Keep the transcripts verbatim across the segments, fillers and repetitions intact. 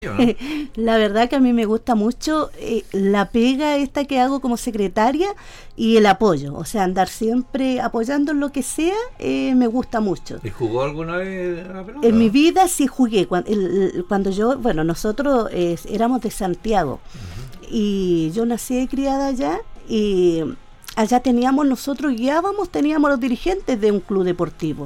¿no? La verdad que a mí me gusta mucho eh, la pega esta que hago como secretaria y el apoyo, o sea, andar siempre apoyando en lo que sea, eh, me gusta mucho. ¿Y jugó alguna vez a la pelota? En mi vida sí jugué, cuando, el, cuando yo, bueno, nosotros eh, éramos de Santiago, uh-huh. y yo nací y criada allá, y allá teníamos, nosotros guiábamos, teníamos los dirigentes de un club deportivo,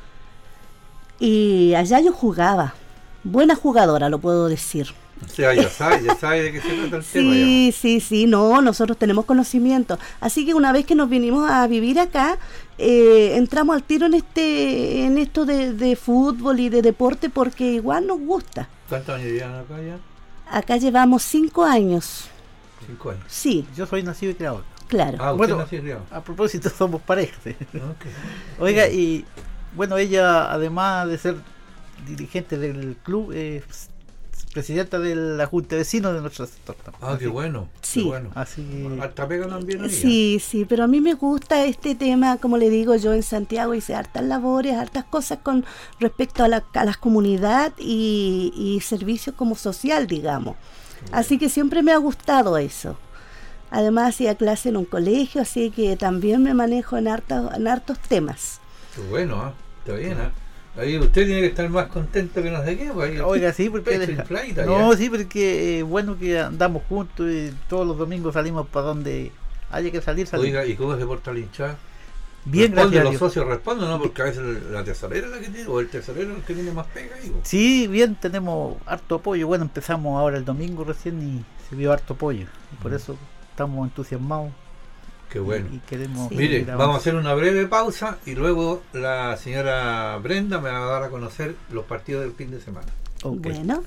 y allá yo jugaba. Buena jugadora, lo puedo decir. O sea, ya sabe, ya sabe de qué se trata el sí, tema. Sí, sí, sí, no, nosotros tenemos conocimiento. Así que una vez que nos vinimos a vivir acá, eh, entramos al tiro en este, en esto de, de fútbol y de deporte porque igual nos gusta. ¿Cuántos años llevan acá ya? Acá llevamos cinco años. ¿Cinco años? Sí. Yo soy nacido y criado. Claro. Ah, bueno, nació y criado. A propósito, somos pareja. ¿Sí? Okay. Oiga, y bueno, ella además de ser dirigente del club, eh, presidenta de la Junta de Vecinos de nuestro sector. Ah, qué bueno. Sí. Qué bueno. Así que... Harta pega también. Sí, sí, pero a mí me gusta este tema, como le digo, yo en Santiago hice hartas labores, hartas cosas con respecto a la, a las comunidades y, y servicios como social, digamos. Bueno. Así que siempre me ha gustado eso. Además hacía clase en un colegio, así que también me manejo en hartos, en hartos temas. Qué bueno, ¿eh? Está bien, ¿eh? Ahí usted tiene que estar más contento que no sé qué. Pues Oiga, sí, porque de... no, sí, porque eh, bueno que andamos juntos y todos los domingos salimos para donde haya que salir. salir. Oiga, ¿y cómo se porta el hinchada? Bien, gracias. Los socios responden, ¿no? Porque a veces la tesorera es la que tiene, o el tesorero es el que tiene más pega. Digo. Sí, bien, tenemos harto apoyo. Bueno, empezamos ahora el domingo recién y se vio harto apoyo. Y por eso estamos entusiasmados. Qué bueno. Y, y queremos sí. Mire, vamos a hacer una breve pausa y luego la señora Brenda me va a dar a conocer los partidos del fin de semana. Okay. Bueno.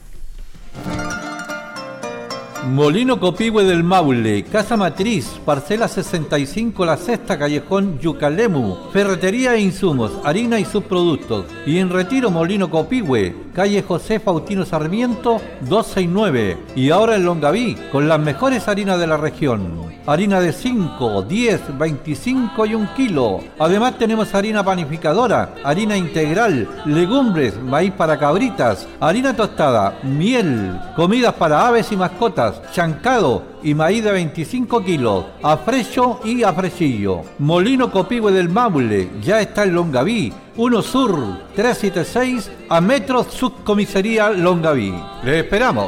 Molino Copihue del Maule, Casa Matriz, parcela sesenta y cinco La Sexta, Callejón Yucalemu, Ferretería e Insumos, harina y subproductos. Y en Retiro Molino Copihue, calle José Faustino Sarmiento, doscientos sesenta y nueve. Y ahora en Longaví, con las mejores harinas de la región. Harina de cinco, diez, veinticinco y un kilo. Además tenemos harina panificadora, harina integral, legumbres, maíz para cabritas, harina tostada, miel, comidas para aves y mascotas, chancado y maíz de veinticinco kilos, afrecho y afrechillo. Molino Copihue del Maule, ya está en Longaví, uno Sur, trescientos setenta y seis, a metros Subcomisaría Longaví. Les esperamos.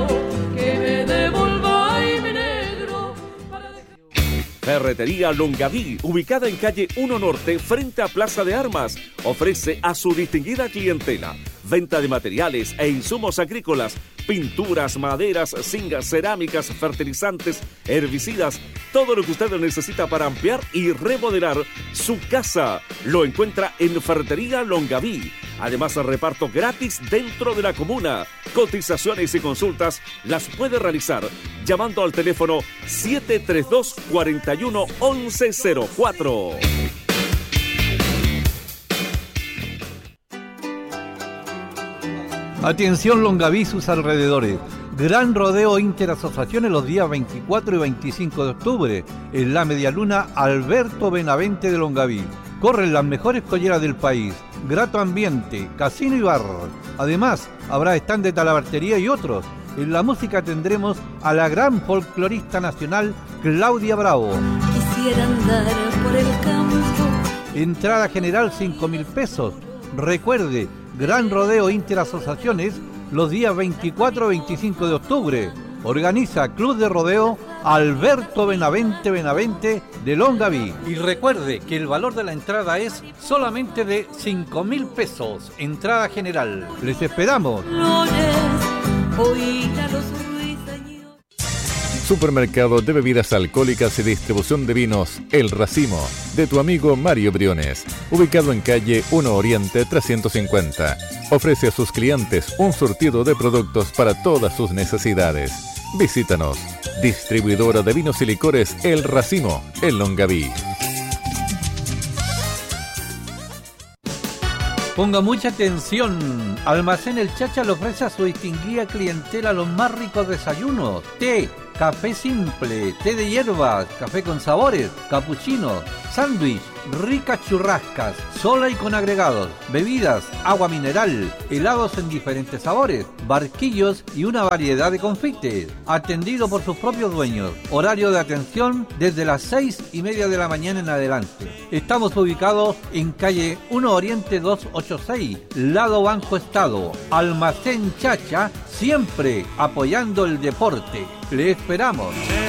Ferretería Longaví, ubicada en calle uno Norte, frente a Plaza de Armas, ofrece a su distinguida clientela venta de materiales e insumos agrícolas, pinturas, maderas, zingas, cerámicas, fertilizantes, herbicidas, todo lo que usted necesita para ampliar y remodelar su casa. Lo encuentra en Ferretería Longaví. Además, reparto gratis dentro de la comuna. Cotizaciones y consultas las puede realizar llamando al teléfono siete tres dos, cuatro uno, once cero cuatro. Atención Longaví y sus alrededores. Gran rodeo interasociaciones los días veinticuatro y veinticinco de octubre en la Medialuna Alberto Benavente de Longaví. Corren las mejores colleras del país, grato ambiente, casino y bar. Además, habrá stand de talabartería y otros. En la música tendremos a la gran folclorista nacional Claudia Bravo. Quisiera andar por el campo. Entrada general cinco mil pesos. Recuerde, Gran Rodeo Interasociaciones los días veinticuatro y veinticinco de octubre. Organiza Club de Rodeo Alberto Benavente Benavente de Longaví. Y recuerde que el valor de la entrada es solamente de cinco mil pesos. Entrada general. Les esperamos. Supermercado de bebidas alcohólicas y distribución de vinos El Racimo, de tu amigo Mario Briones, ubicado en calle uno Oriente trescientos cincuenta. Ofrece a sus clientes un surtido de productos para todas sus necesidades. Visítanos. Distribuidora de vinos y licores El Racimo, en Longaví. Ponga mucha atención. Almacén El Chacha le ofrece a su distinguida clientela los más ricos desayunos, té, café simple, té de hierbas, café con sabores, capuchino, sándwich, ricas churrascas, sola y con agregados, bebidas, agua mineral, helados en diferentes sabores, barquillos y una variedad de confites. Atendido por sus propios dueños. Horario de atención desde las seis y media de la mañana en adelante. Estamos ubicados en calle uno Oriente doscientos ochenta y seis, lado Banco Estado. Almacén Chacha, siempre apoyando el deporte. Le esperamos.